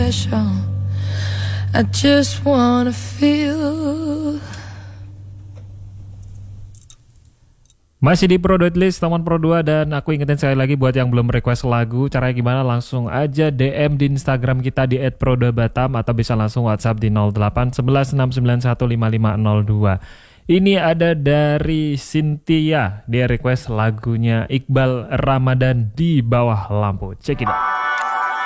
special. I just wanna feel. Masih di Pro Duet List, teman Pro 2, dan aku ingetin sekali lagi buat yang belum request lagu, caranya gimana? Langsung aja DM di Instagram kita di @pro2batam atau bisa langsung WhatsApp di 08 11 691 5502. Ini ada dari Cynthia, dia request lagunya Iqbal Ramadan, Di Bawah Lampu. Check it out.